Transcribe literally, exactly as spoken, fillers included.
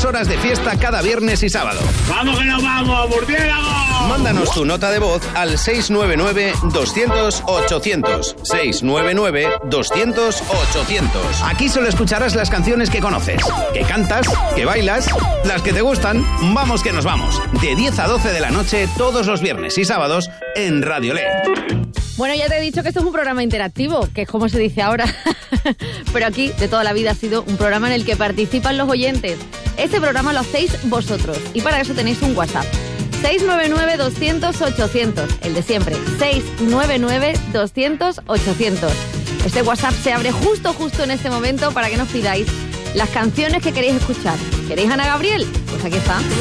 Dos horas de fiesta cada viernes y sábado. ¡Vamos que nos vamos, murciélagos! Mándanos tu nota de voz al seis nueve nueve, doscientos, ochocientos. seis nueve nueve, doscientos, ochocientos. Aquí solo escucharás las canciones que conoces, que cantas, que bailas, las que te gustan. Vamos que nos vamos. De diez a doce de la noche, todos los viernes y sábados, en Radio Le. Bueno, ya te he dicho que esto es un programa interactivo, que es como se dice ahora. Pero aquí, de toda la vida, ha sido un programa en el que participan los oyentes. Este programa lo hacéis vosotros. Y para eso tenéis un WhatsApp. seis nueve nueve, doscientos, ochocientos. El de siempre. seis nueve nueve, doscientos, ochocientos. Este WhatsApp se abre justo, justo en este momento para que nos pidáis las canciones que queréis escuchar. ¿Queréis Ana Gabriel? Pues aquí está.